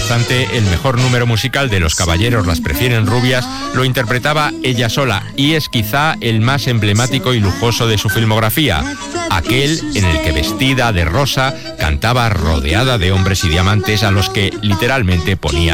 obstante, el mejor número musical de Los caballeros las prefieren rubias lo interpretaba ella sola y es quizá el más emblemático y lujoso de su filmografía, aquel en el que vestida de rosa cantaba rodeada de hombres y diamantes a los que literalmente ponía